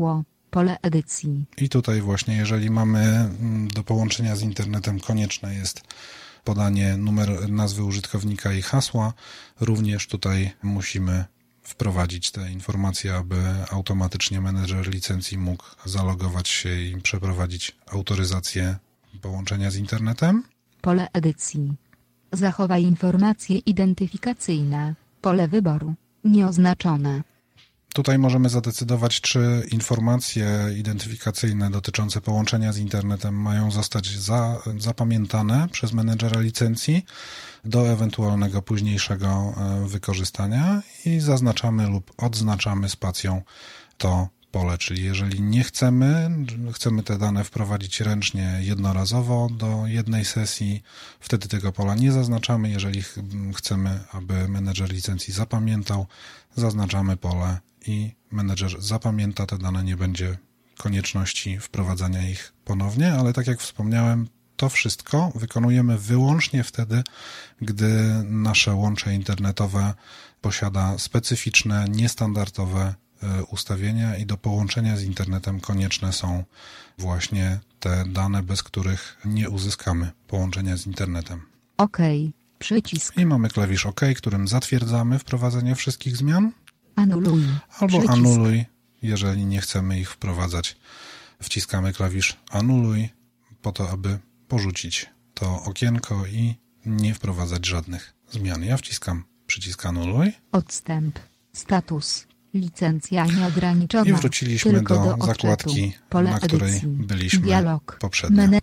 Speaker 6: Pole edycji.
Speaker 5: I tutaj właśnie, jeżeli mamy do połączenia z internetem, konieczne jest podanie numer nazwy użytkownika i hasła. Również tutaj musimy wprowadzić te informacje, aby automatycznie menedżer licencji mógł zalogować się i przeprowadzić autoryzację połączenia z internetem.
Speaker 6: Pole edycji. Zachowaj informacje identyfikacyjne. Pole wyboru. Nieoznaczone.
Speaker 5: Tutaj możemy zadecydować, czy informacje identyfikacyjne dotyczące połączenia z internetem mają zostać za, zapamiętane przez menedżera licencji do ewentualnego późniejszego wykorzystania i zaznaczamy lub odznaczamy spacją to pole, czyli jeżeli nie chcemy, chcemy te dane wprowadzić ręcznie jednorazowo do jednej sesji, wtedy tego pola nie zaznaczamy. Jeżeli chcemy, aby menedżer licencji zapamiętał, zaznaczamy pole i menedżer zapamięta te dane, nie będzie konieczności wprowadzania ich ponownie, ale tak jak wspomniałem, to wszystko wykonujemy wyłącznie wtedy, gdy nasze łącze internetowe posiada specyficzne, niestandardowe ustawienia i do połączenia z internetem konieczne są właśnie te dane, bez których nie uzyskamy połączenia z internetem.
Speaker 6: OK. Przycisk.
Speaker 5: I mamy klawisz OK, którym zatwierdzamy wprowadzenie wszystkich zmian.
Speaker 6: Anuluj.
Speaker 5: Albo
Speaker 6: Przycisk.
Speaker 5: anuluj, jeżeli nie chcemy ich wprowadzać. Wciskamy klawisz anuluj po to, aby porzucić to okienko i nie wprowadzać żadnych zmian. Ja wciskam przycisk anuluj.
Speaker 6: Odstęp. Status. Licencja nieograniczona.
Speaker 5: I wróciliśmy
Speaker 6: Tylko
Speaker 5: do,
Speaker 6: do
Speaker 5: zakładki,
Speaker 6: Pole
Speaker 5: na której
Speaker 6: edycji.
Speaker 5: byliśmy
Speaker 6: Dialog.
Speaker 5: poprzednio.
Speaker 6: Mene-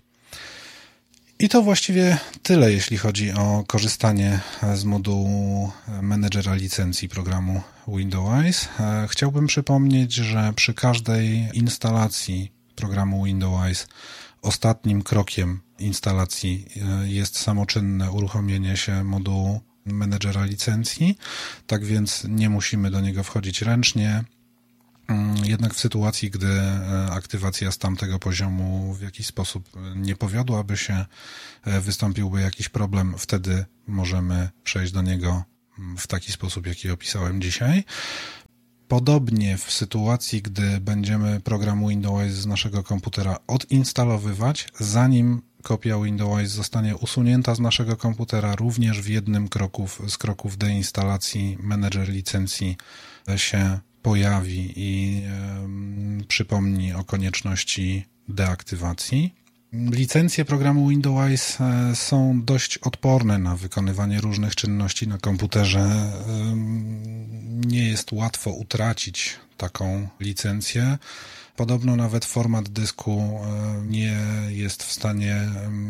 Speaker 5: I to właściwie tyle, jeśli chodzi o korzystanie z modułu menedżera licencji programu Windows. Chciałbym przypomnieć, że przy każdej instalacji programu Windows ostatnim krokiem instalacji jest samoczynne uruchomienie się modułu menedżera licencji, tak więc nie musimy do niego wchodzić ręcznie. Jednak w sytuacji, gdy aktywacja z tamtego poziomu w jakiś sposób nie powiodłaby się, wystąpiłby jakiś problem, wtedy możemy przejść do niego w taki sposób, jaki opisałem dzisiaj. Podobnie w sytuacji, gdy będziemy program Windows z naszego komputera odinstalowywać, zanim kopia Windows zostanie usunięta z naszego komputera, również w jednym kroku, z kroków deinstalacji menedżer licencji się pojawi i y, przypomni o konieczności deaktywacji. Licencje programu Windows są dość odporne na wykonywanie różnych czynności na komputerze. Nie jest łatwo utracić taką licencję. Podobno nawet format dysku nie jest w stanie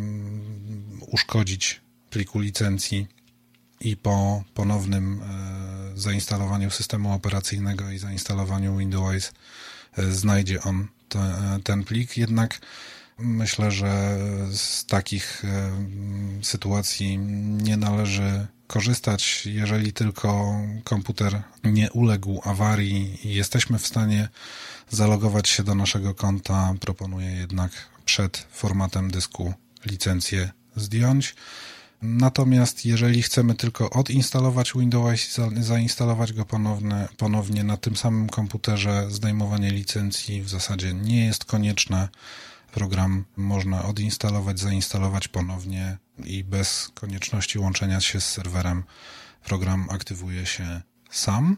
Speaker 5: uszkodzić pliku licencji i po ponownym zainstalowaniu systemu operacyjnego i zainstalowaniu Windows znajdzie on te, ten plik. Jednak myślę, że z takich sytuacji nie należy korzystać, jeżeli tylko komputer nie uległ awarii i jesteśmy w stanie zalogować się do naszego konta. Proponuję jednak przed formatem dysku licencję zdjąć. Natomiast jeżeli chcemy tylko odinstalować Windows i zainstalować go ponownie, ponownie na tym samym komputerze, zdejmowanie licencji w zasadzie nie jest konieczne. Program można odinstalować, zainstalować ponownie i bez konieczności łączenia się z serwerem program aktywuje się sam.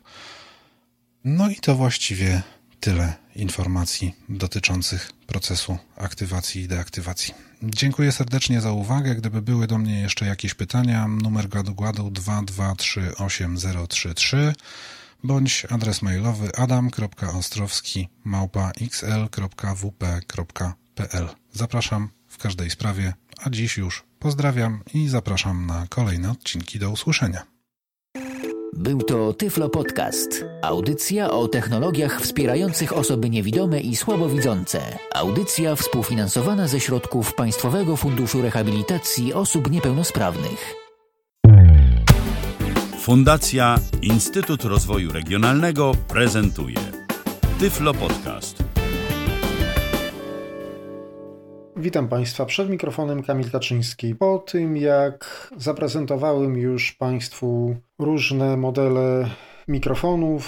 Speaker 5: No i to właściwie tyle informacji dotyczących procesu aktywacji i deaktywacji. Dziękuję serdecznie za uwagę. Gdyby były do mnie jeszcze jakieś pytania, numer gadu-gadu dwa dwa trzy osiem zero trzy trzy bądź adres mailowy adam kropka ostrowski małpa x l kropka w p kropka p l. Zapraszam w każdej sprawie, a dziś już pozdrawiam i zapraszam na kolejne odcinki. Do usłyszenia.
Speaker 4: Był to Tyflo Podcast. Audycja o technologiach wspierających osoby niewidome i słabowidzące. Audycja współfinansowana ze środków Państwowego Funduszu Rehabilitacji Osób Niepełnosprawnych.
Speaker 3: Fundacja Instytut Rozwoju Regionalnego prezentuje Tyflo Podcast.
Speaker 7: Witam Państwa, przed mikrofonem Kamil Kaczyński. Po tym jak zaprezentowałem już Państwu różne modele mikrofonów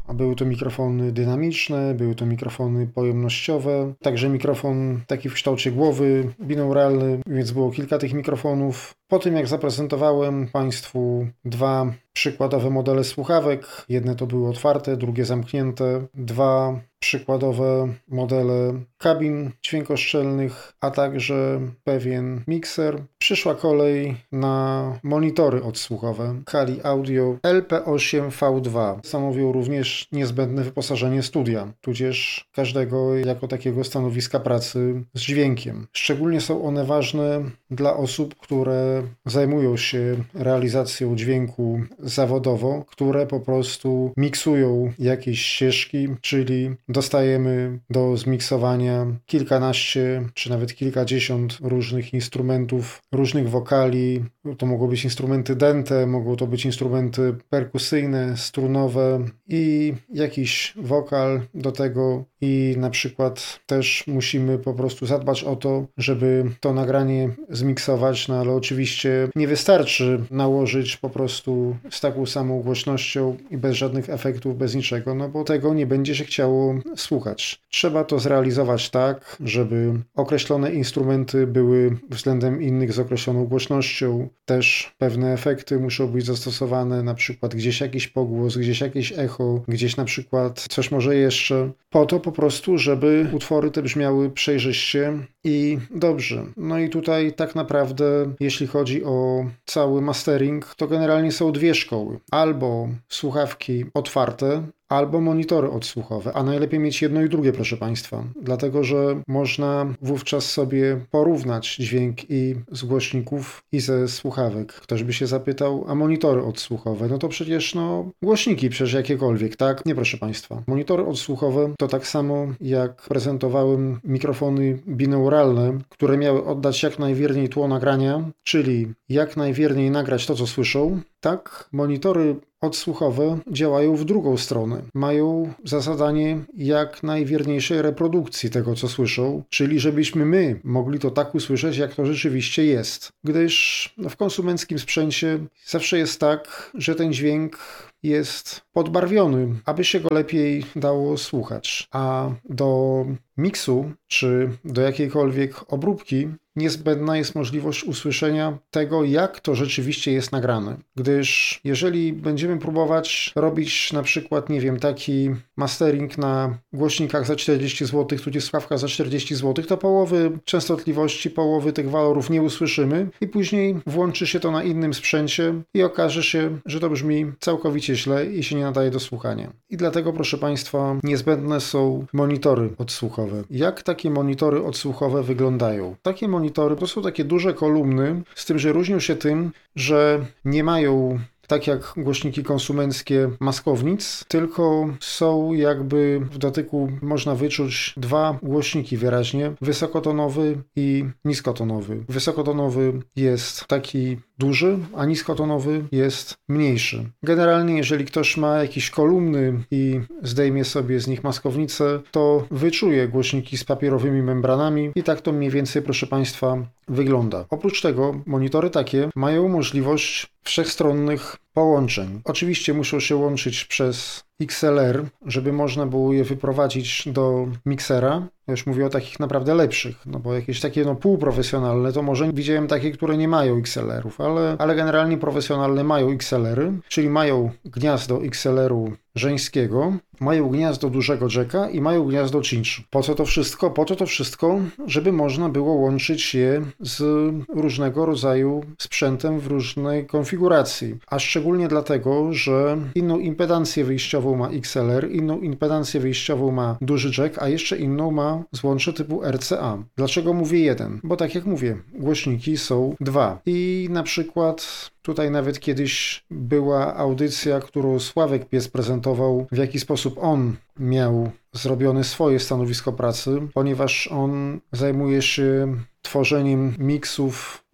Speaker 7: a były to mikrofony dynamiczne, były to mikrofony pojemnościowe, także mikrofon taki w kształcie głowy, binauralny, więc było kilka tych mikrofonów. Po tym jak zaprezentowałem Państwu dwa przykładowe modele słuchawek, jedne to były otwarte, drugie zamknięte, dwa przykładowe modele kabin dźwiękoszczelnych, a także pewien mikser, przyszła kolej na monitory odsłuchowe Kali Audio L P osiem V dwa. Stanowią również niezbędne wyposażenie studia, tudzież każdego jako takiego stanowiska pracy z dźwiękiem. Szczególnie są one ważne dla osób, które zajmują się realizacją dźwięku zawodowo, które po prostu miksują jakieś ścieżki, czyli dostajemy do zmiksowania kilkanaście czy nawet kilkadziesiąt różnych instrumentów, różnych wokali. To mogą być instrumenty dęte, mogą to być instrumenty perkusyjne, strunowe i jakiś wokal do tego i na przykład też musimy po prostu zadbać o to, żeby to nagranie zmiksować, no ale oczywiście nie wystarczy nałożyć po prostu z taką samą głośnością i bez żadnych efektów, bez niczego, no bo tego nie będzie się chciało słuchać. Trzeba to zrealizować tak, żeby określone instrumenty były względem innych z określoną głośnością. Też pewne efekty muszą być zastosowane, na przykład gdzieś jakiś pogłos, gdzieś jakieś echo, gdzieś na przykład coś może jeszcze, po to po prostu, żeby utwory te brzmiały przejrzyście i dobrze. No i tutaj tak naprawdę, jeśli chodzi o cały mastering, to generalnie są dwie szkoły. Albo słuchawki otwarte, albo monitory odsłuchowe, a najlepiej mieć jedno i drugie, proszę Państwa, dlatego że można wówczas sobie porównać dźwięk i z głośników i ze słuchawek. Ktoś by się zapytał, a monitory odsłuchowe, no to przecież no głośniki przecież jakiekolwiek, tak? Nie, proszę Państwa. Monitory odsłuchowe to tak samo jak prezentowałem mikrofony binauralne, które miały oddać jak najwierniej tło nagrania, czyli jak najwierniej nagrać to, co słyszą, tak monitory odsłuchowe działają w drugą stronę. Mają za zadanie jak najwierniejszej reprodukcji tego, co słyszą, czyli żebyśmy my mogli to tak usłyszeć, jak to rzeczywiście jest. Gdyż w konsumenckim sprzęcie zawsze jest tak, że ten dźwięk jest podbarwiony, aby się go lepiej dało słuchać. A do miksu czy do jakiejkolwiek obróbki niezbędna jest możliwość usłyszenia tego, jak to rzeczywiście jest nagrane. Gdyż jeżeli będziemy próbować robić na przykład, nie wiem, taki mastering na głośnikach za czterdzieści złotych, tudzież słuchawkach za czterdzieści złotych, to połowy częstotliwości, połowy tych walorów nie usłyszymy i później włączy się to na innym sprzęcie i okaże się, że to brzmi całkowicie źle i się nie nadaje do słuchania. I dlatego, proszę Państwa, niezbędne są monitory odsłuchowe. Jak takie monitory odsłuchowe wyglądają? Takie monitory to są takie duże kolumny, z tym, że różnią się tym, że nie mają, tak jak głośniki konsumenckie, maskownic, tylko są jakby w dotyku można wyczuć dwa głośniki wyraźnie, wysokotonowy i niskotonowy. Wysokotonowy jest taki duży, a niskotonowy jest mniejszy. Generalnie, jeżeli ktoś ma jakieś kolumny i zdejmie sobie z nich maskownicę, to wyczuje głośniki z papierowymi membranami i tak to mniej więcej, proszę Państwa, wygląda. Oprócz tego monitory takie mają możliwość wszechstronnych połączeń. Oczywiście muszą się łączyć przez X L R, żeby można było je wyprowadzić do miksera. Ja już mówię o takich naprawdę lepszych, no bo jakieś takie no półprofesjonalne, to może widziałem takie, które nie mają X L R-ów, ale, ale generalnie profesjonalne mają X L R-y, czyli mają gniazdo X L R-u żeńskiego, mają gniazdo dużego jacka i mają gniazdo cinch. Po co to wszystko? Po to to wszystko, żeby można było łączyć je z różnego rodzaju sprzętem w różnej konfiguracji. A szczególnie dlatego, że inną impedancję wyjściową ma X L R, inną impedancję wyjściową ma duży jack, a jeszcze inną ma złącze typu R C A. Dlaczego mówię jeden? Bo tak jak mówię, głośniki są dwa. I na przykład tutaj nawet kiedyś była audycja, którą Sławek Pies prezentował, w jaki sposób on miał zrobione swoje stanowisko pracy, ponieważ on zajmuje się tworzeniem miksów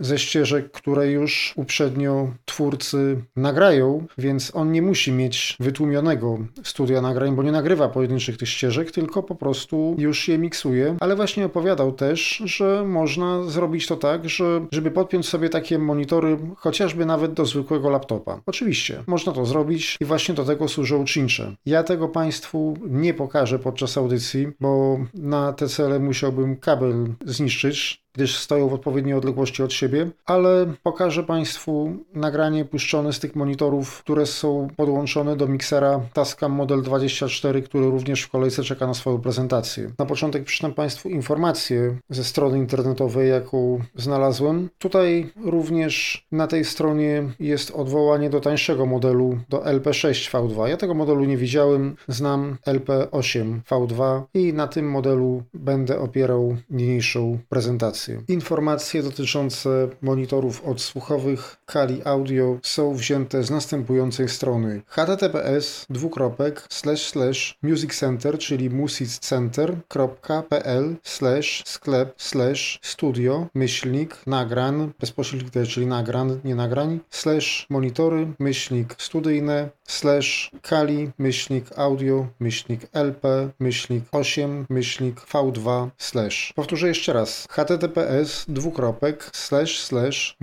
Speaker 7: ze ścieżek, które już uprzednio twórcy nagrają, więc on nie musi mieć wytłumionego studia nagrań, bo nie nagrywa pojedynczych tych ścieżek, tylko po prostu już je miksuje, ale właśnie opowiadał też, że można zrobić to tak, że żeby podpiąć sobie takie monitory, chociażby nawet do zwykłego laptopa. Oczywiście, można to zrobić i właśnie do tego służą cincze. Ja tego Państwu nie pokażę podczas audycji, bo na te cele musiałbym kabel zniszczyć, gdyż stoją w odpowiedniej odległości od siebie, ale pokażę Państwu nagranie puszczone z tych monitorów, które są podłączone do miksera Tascam Model dwadzieścia cztery, który również w kolejce czeka na swoją prezentację. Na początek przeczytam Państwu informację ze strony internetowej, jaką znalazłem. Tutaj również na tej stronie jest odwołanie do tańszego modelu, do L P sześć V dwa. Ja tego modelu nie widziałem, znam L P osiem V dwa i na tym modelu będę opierał niniejszą prezentację. Informacje dotyczące monitorów odsłuchowych Kali Audio są wzięte z następującej strony: https dwukropek slash slash music center, czyli musiccenter.pl slash sklep slash studio myślnik nagran, bezpośrednik, czyli nagran, nie nagrań, slash monitory myślnik studyjne slash Kali myślnik audio myślnik L P myślnik osiem myślnik V dwa slash. Powtórzę jeszcze raz: https dwukropek slash slash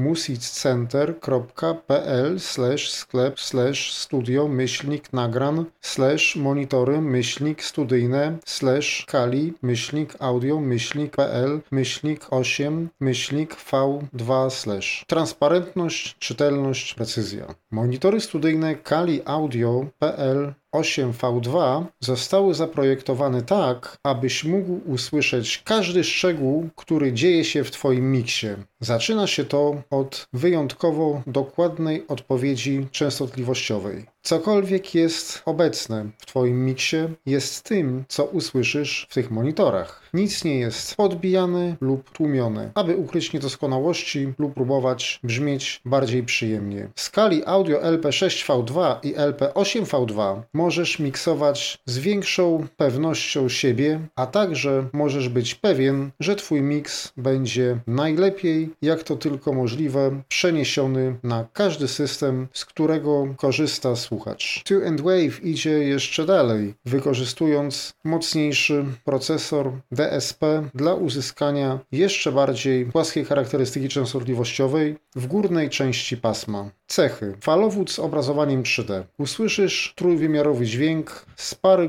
Speaker 7: musiccenter.pl slash sklep slash studio myślnik nagran slash monitory myślnik studyjne slash Kali myślnik audio myślnik pl myślnik osiem myślnik V dwa slash. Transparentność, czytelność, precyzja. Monitory studyjne Kali Audio.pl osiem V dwa zostały zaprojektowane tak, abyś mógł usłyszeć każdy szczegół, który dzieje się w Twoim miksie. Zaczyna się to od wyjątkowo dokładnej odpowiedzi częstotliwościowej. Cokolwiek jest obecne w Twoim miksie, jest tym, co usłyszysz w tych monitorach. Nic nie jest podbijane lub tłumione, aby ukryć niedoskonałości lub próbować brzmieć bardziej przyjemnie. W skali audio L P sześć V dwa i L P osiem V dwa możesz miksować z większą pewnością siebie, a także możesz być pewien, że Twój miks będzie najlepiej, jak to tylko możliwe, przeniesiony na każdy system, z którego korzysta słuchacz. Two and Wave idzie jeszcze dalej, wykorzystując mocniejszy procesor D S P dla uzyskania jeszcze bardziej płaskiej charakterystyki częstotliwościowej w górnej części pasma. Cechy. Falowód z obrazowaniem trzy D. Usłyszysz trójwymiarowy dźwięk z pary